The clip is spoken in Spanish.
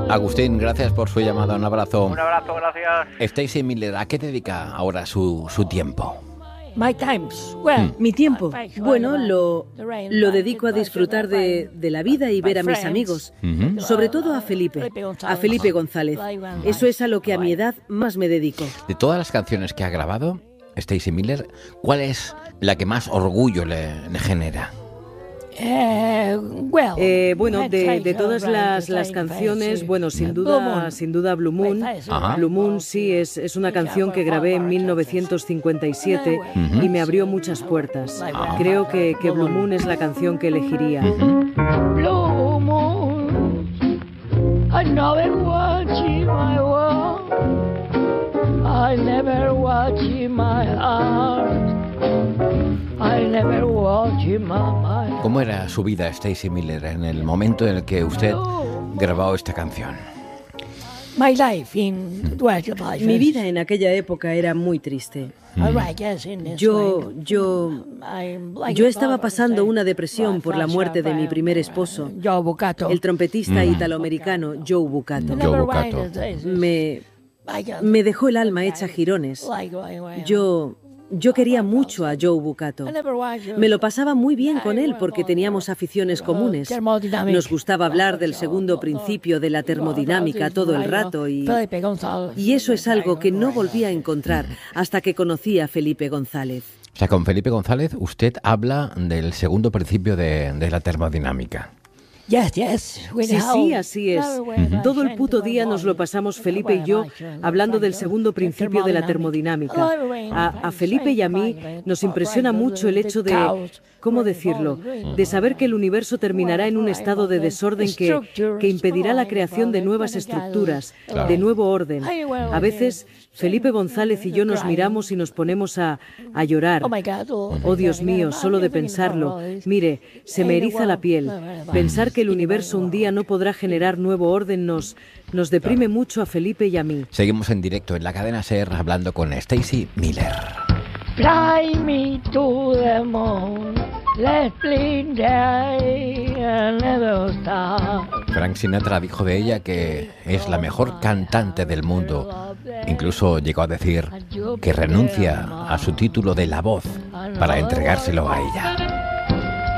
Agustín, gracias por su llamada. Un abrazo. Un abrazo, gracias. Stacy Miller, ¿a qué dedica ahora su tiempo? Mi tiempo, bueno, lo dedico a disfrutar de la vida y ver a mis amigos, sobre todo a Felipe González. Eso es a lo que a mi edad más me dedico. De todas las canciones que ha grabado, Stacy Miller, ¿cuál es la que más orgullo le genera? Bueno, de todas las canciones, bueno, sin duda Blue Moon. Blue Moon sí es una canción que grabé en 1957 y me abrió muchas puertas. Creo que Blue Moon es la canción que elegiría. Blue moon, I never watch my world, I never watch my heart, I never watch my mind. ¿Cómo era su vida, Stacy Miller, en el momento en el que usted grabó esta canción? Mi vida en aquella época era muy triste. Yo estaba pasando una depresión por la muerte de mi primer esposo, el trompetista italoamericano Joe Bucato. Me dejó el alma hecha jirones. Yo quería mucho a Joe Bucato. Me lo pasaba muy bien con él porque teníamos aficiones comunes. Nos gustaba hablar del segundo principio de la termodinámica todo el rato y eso es algo que no volví a encontrar hasta que conocí a Felipe González. O sea, con Felipe González usted habla del segundo principio de la termodinámica. Sí, así es. Todo el puto día nos lo pasamos Felipe y yo hablando del segundo principio de la termodinámica. A Felipe y a mí nos impresiona mucho el hecho de, ¿cómo decirlo?, de saber que el universo terminará en un estado de desorden que impedirá la creación de nuevas estructuras, de nuevo orden. A veces Felipe González y yo nos miramos y nos ponemos a llorar. Oh, Dios mío, solo de pensarlo. Mire, se me eriza la piel. Pensar que el universo un día no podrá generar nuevo orden nos deprime mucho a Felipe y a mí. Seguimos en directo en la cadena SER hablando con Stacy Miller. Fly me to the moon, let's play day and never stop. Frank Sinatra dijo de ella que es la mejor cantante del mundo. Incluso llegó a decir que renuncia a su título de La Voz para entregárselo a ella.